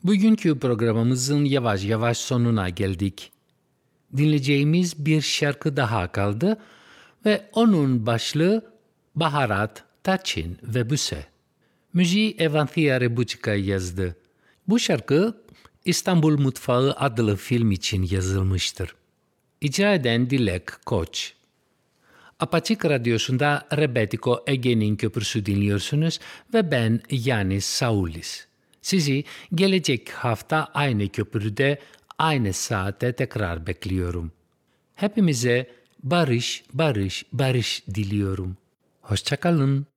Bugünkü programımızın yavaş yavaş sonuna geldik. Dinleyeceğimiz bir şarkı daha kaldı ve onun başlığı Baharat, Taçin ve Büse. Müziği Evanthia Rebucika yazdı. Bu şarkı İstanbul Mutfağı adlı film için yazılmıştır. İcra eden Dilek Koç. Apaçık Radyosu'nda Rebetiko Ege'nin Köprüsü dinliyorsunuz ve ben Yanis Saulis. Sizi gelecek hafta aynı köprüde, aynı saate tekrar bekliyorum. Hepimize barış, barış, barış diliyorum. Hoşça kalın.